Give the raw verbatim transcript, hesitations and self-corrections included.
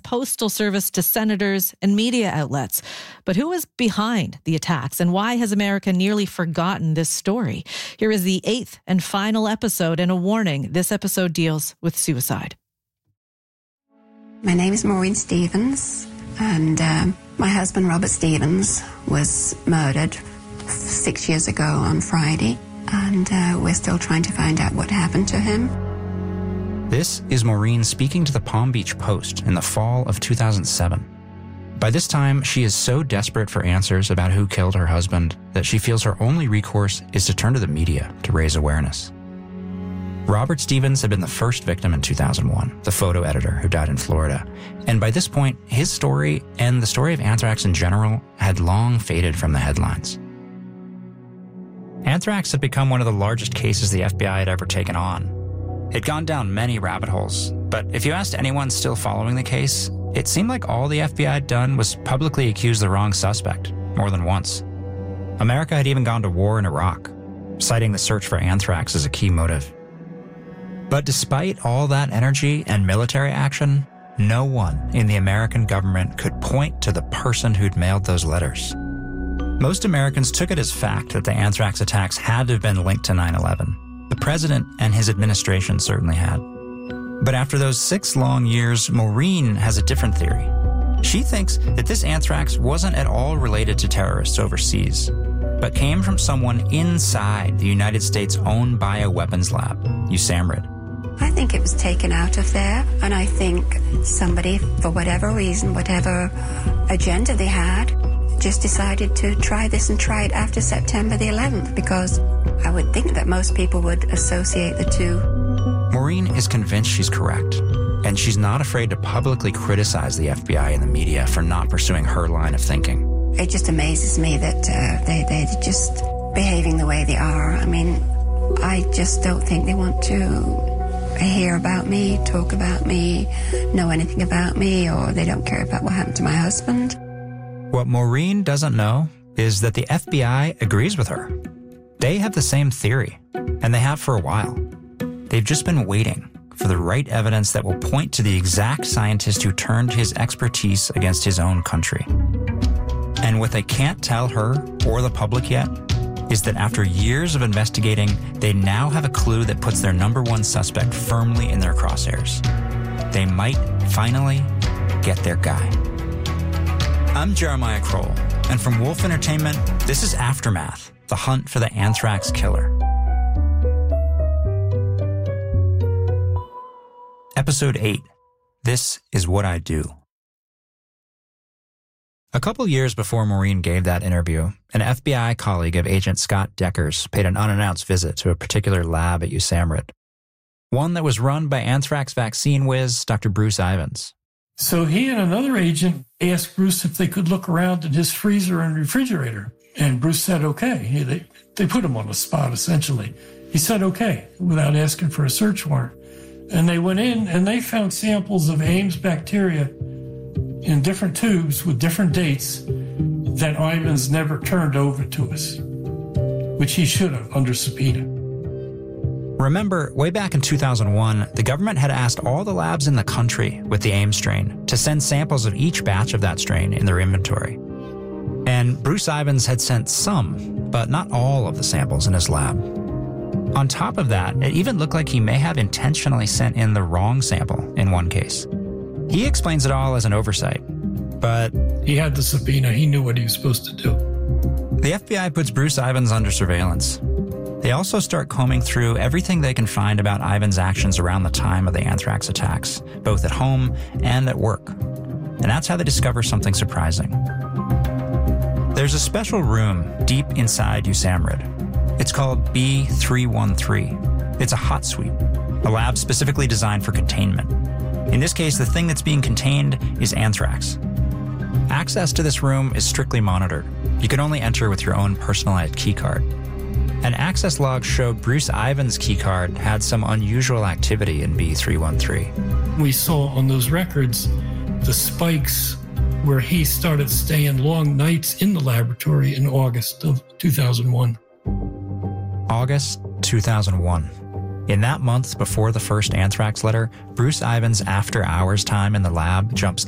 Postal Service to senators and media outlets. But who is behind the attacks, and why has America nearly forgotten this story? Here is the eighth and final episode, and a warning: this episode deals with suicide. My name is Maureen Stevens, and um, my husband, Robert Stevens, was murdered six years ago on Friday, and uh, we're still trying to find out what happened to him. This is Maureen speaking to the Palm Beach Post in the fall of two thousand seven. By this time, she is so desperate for answers about who killed her husband that she feels her only recourse is to turn to the media to raise awareness. Robert Stevens had been the first victim in two thousand one, the photo editor who died in Florida. And by this point, his story and the story of anthrax in general had long faded from the headlines. Anthrax had become one of the largest cases the F B I had ever taken on. It'd gone down many rabbit holes, but if you asked anyone still following the case, it seemed like all the F B I had done was publicly accuse the wrong suspect, more than once. America had even gone to war in Iraq, citing the search for anthrax as a key motive. But despite all that energy and military action, no one in the American government could point to the person who'd mailed those letters. Most Americans took it as fact that the anthrax attacks had to have been linked to nine eleven. The president and his administration certainly had. But after those six long years, Maureen has a different theory. She thinks that this anthrax wasn't at all related to terrorists overseas, but came from someone inside the United States' own bioweapons lab, USAMRIID. I think it was taken out of there, and I think somebody, for whatever reason, whatever agenda they had, just decided to try this and try it after September the eleventh, because I would think that most people would associate the two. Maureen is convinced she's correct, and she's not afraid to publicly criticize the F B I and the media for not pursuing her line of thinking. It just amazes me that uh, they, they're just behaving the way they are. I mean, I just don't think they want to hear about me, talk about me, know anything about me, or they don't care about what happened to my husband. What Maureen doesn't know is that the F B I agrees with her. They have the same theory, and they have for a while. They've just been waiting for the right evidence that will point to the exact scientist who turned his expertise against his own country. And what they can't tell her or the public yet is that after years of investigating, they now have a clue that puts their number one suspect firmly in their crosshairs. They might finally get their guy. I'm Jeremiah Kroll, and from Wolf Entertainment, this is Aftermath, the hunt for the anthrax killer. Episode eight, This is What I Do. A couple years before Maureen gave that interview, an F B I colleague of Agent Scott Deckers paid an unannounced visit to a particular lab at USAMRIID, one that was run by anthrax vaccine whiz Doctor Bruce Ivins. So he and another agent asked Bruce if they could look around in his freezer and refrigerator. And Bruce said, okay. He, they, they put him on the spot, essentially. He said, okay, without asking for a search warrant. And they went in and they found samples of Ames bacteria in different tubes with different dates that Ivins never turned over to us, which he should have under subpoena. Remember, way back in two thousand one, the government had asked all the labs in the country with the Ames strain to send samples of each batch of that strain in their inventory. And Bruce Ivins had sent some, but not all of the samples in his lab. On top of that, it even looked like he may have intentionally sent in the wrong sample in one case. He explains it all as an oversight, but he had the subpoena. He knew what he was supposed to do. The F B I puts Bruce Ivins under surveillance. They also start combing through everything they can find about Ivins' actions around the time of the anthrax attacks, both at home and at work. And that's how they discover something surprising. There's a special room deep inside USAMRIID. It's called B three one three. It's a hot suite, a lab specifically designed for containment. In this case, the thing that's being contained is anthrax. Access to this room is strictly monitored. You can only enter with your own personalized keycard. An access log showed Bruce Ivins' keycard had some unusual activity in B three one three. We saw on those records the spikes where he started staying long nights in the laboratory in August of two thousand one. August two thousand one. In that month before the first anthrax letter, Bruce Ivins' after-hours time in the lab jumps